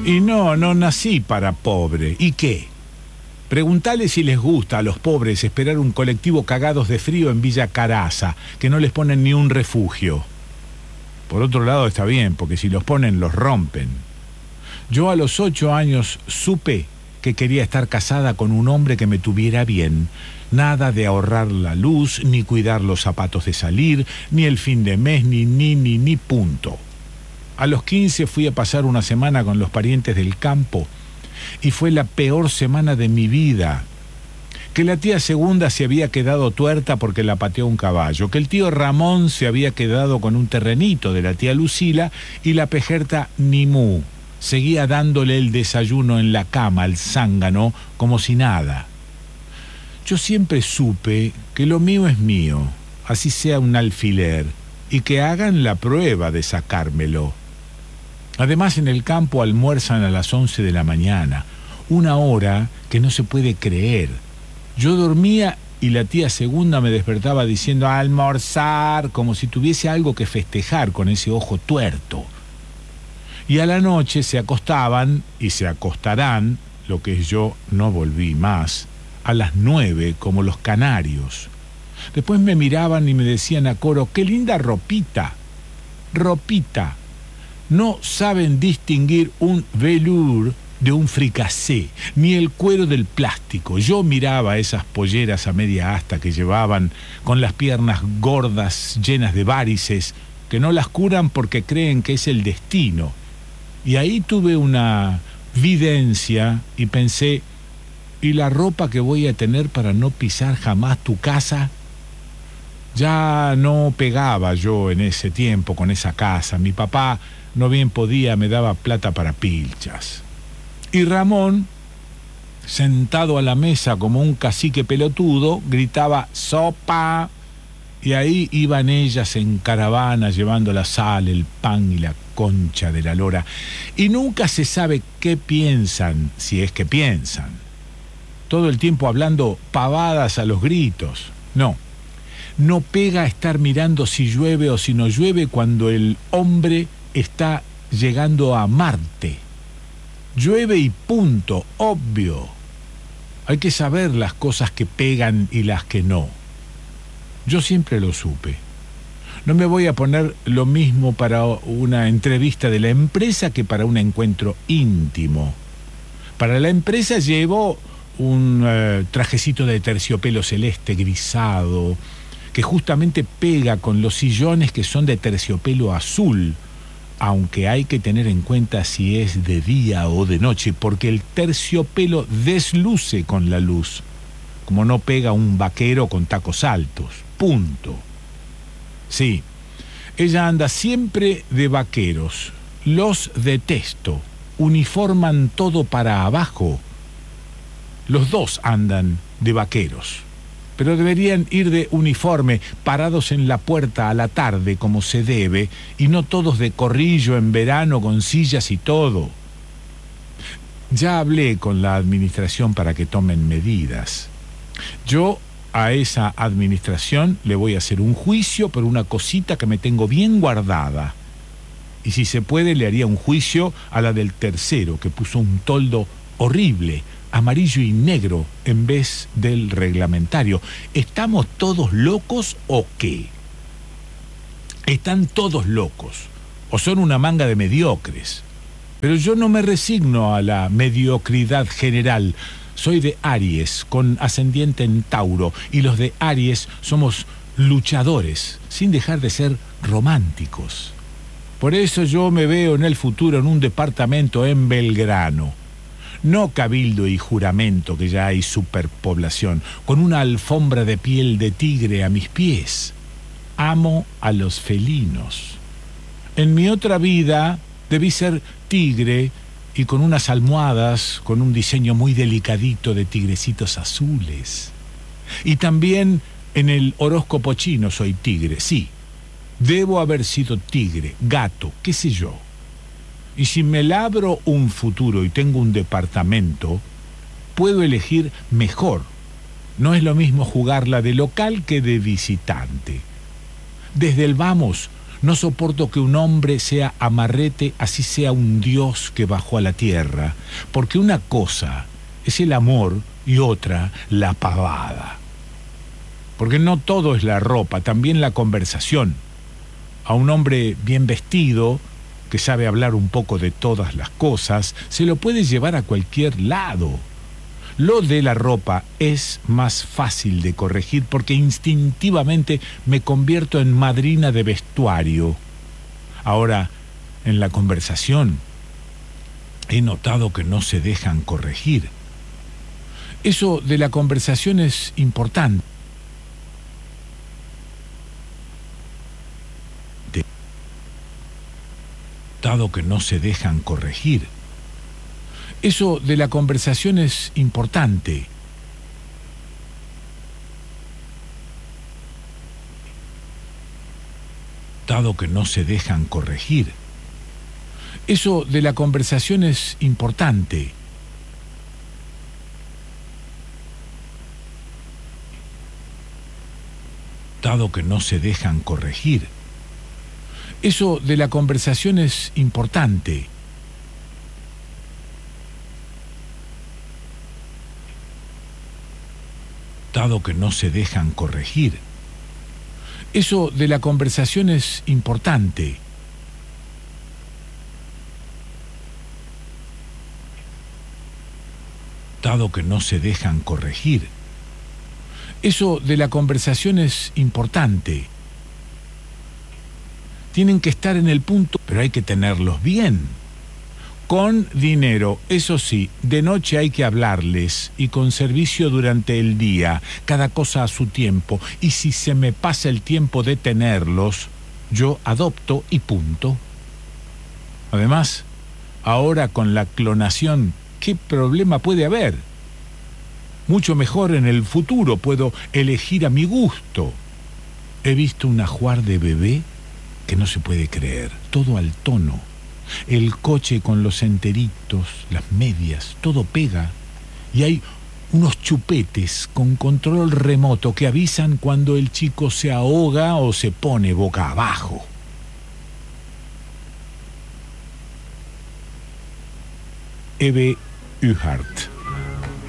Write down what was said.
Y no nací para pobre. ¿Y qué? Preguntale si les gusta a los pobres esperar un colectivo cagados de frío en Villa Caraza, que no les ponen ni un refugio. Por otro lado está bien, porque si los ponen los rompen. Yo a los 8 años supe que quería estar casada con un hombre que me tuviera bien. Nada de ahorrar la luz, ni cuidar los zapatos de salir, ni el fin de mes, ni punto. A los 15 fui a pasar una semana con los parientes del campo y fue la peor semana de mi vida. Que la tía Segunda se había quedado tuerta porque la pateó un caballo, que el tío Ramón se había quedado con un terrenito de la tía Lucila y la pejerta Nimú seguía dándole el desayuno en la cama al zángano como si nada. Yo siempre supe que lo mío es mío, así sea un alfiler, y que hagan la prueba de sacármelo. Además, en el campo almuerzan a las 11 de la mañana, una hora que no se puede creer. Yo dormía y la tía Segunda me despertaba diciendo a almorzar, como si tuviese algo que festejar con ese ojo tuerto. Y a la noche se acostaban y se acostarán, lo que yo no volví más, a las 9 como los canarios. Después me miraban y me decían a coro, ¡qué linda ropita! ¡Ropita! No saben distinguir un velour de un fricasé, ni el cuero del plástico. Yo miraba esas polleras a media asta que llevaban, con las piernas gordas, llenas de varices, que no las curan porque creen que es el destino. Y ahí tuve una videncia y pensé, ¿y la ropa que voy a tener para no pisar jamás tu casa? Ya no pegaba yo en ese tiempo con esa casa. Mi papá no bien podía, me daba plata para pilchas. Y Ramón, sentado a la mesa como un cacique pelotudo, gritaba ¡sopa! Y ahí iban ellas en caravana llevando la sal, el pan y la concha de la lora. Y nunca se sabe qué piensan, si es que piensan. Todo el tiempo hablando pavadas a los gritos. No pega estar mirando si llueve o si no llueve cuando el hombre está llegando a Marte. Llueve y punto, obvio. Hay que saber las cosas que pegan y las que no. Yo siempre lo supe. No me voy a poner lo mismo para una entrevista de la empresa que para un encuentro íntimo. Para la empresa llevo un trajecito de terciopelo celeste grisado que justamente pega con los sillones que son de terciopelo azul, aunque hay que tener en cuenta si es de día o de noche, porque el terciopelo desluce con la luz, como no pega un vaquero con tacos altos. Punto. Sí, ella anda siempre de vaqueros. Los detesto. Uniforman todo para abajo. Los dos andan de vaqueros. Pero deberían ir de uniforme, parados en la puerta a la tarde como se debe, y no todos de corrillo en verano con sillas y todo. Ya hablé con la administración para que tomen medidas. Yo a esa administración le voy a hacer un juicio por una cosita que me tengo bien guardada. Y si se puede, le haría un juicio a la del tercero, que puso un toldo horrible, amarillo y negro, en vez del reglamentario. ¿Estamos todos locos o qué? Están todos locos, o son una manga de mediocres. Pero yo no me resigno a la mediocridad general. Soy de Aries, con ascendiente en Tauro, y los de Aries somos luchadores, sin dejar de ser románticos. Por eso yo me veo en el futuro en un departamento en Belgrano. No cabildo y juramento, que ya hay superpoblación, con una alfombra de piel de tigre a mis pies. Amo a los felinos. En mi otra vida debí ser tigre y con unas almohadas con un diseño muy delicadito de tigrecitos azules. Y también en el horóscopo chino soy tigre, sí. Debo haber sido tigre, gato, qué sé yo. Y si me labro un futuro y tengo un departamento, puedo elegir mejor. No es lo mismo jugarla de local que de visitante. Desde el vamos, No soporto que un hombre sea amarrete, así sea un dios que bajó a la tierra, porque una cosa es el amor y otra la pavada. Porque no todo es la ropa, también la conversación. A un hombre bien vestido, que sabe hablar un poco de todas las cosas, se lo puede llevar a cualquier lado. Lo de la ropa es más fácil de corregir porque instintivamente me convierto en madrina de vestuario. Ahora, en la conversación, he notado que no se dejan corregir. Eso de la conversación es importante. Notado que no se dejan corregir. Eso de la conversación es importante. Dado que no se dejan corregir. Eso de la conversación es importante. Dado que no se dejan corregir. Eso de la conversación es importante. Dado que no se dejan corregir. Eso de la conversación es importante. Dado que no se dejan corregir. Eso de la conversación es importante. Tienen que estar en el punto, pero hay que tenerlos bien. Con dinero, eso sí, de noche hay que hablarles y con servicio durante el día, cada cosa a su tiempo. Y si se me pasa el tiempo de tenerlos, yo adopto y punto. Además, ahora con la clonación, ¿qué problema puede haber? Mucho mejor en el futuro, puedo elegir a mi gusto. He visto un ajuar de bebé que no se puede creer, todo al tono. El coche con los enteritos, las medias, todo pega. Y hay unos chupetes con control remoto que avisan cuando el chico se ahoga o se pone boca abajo. Eve Uhart.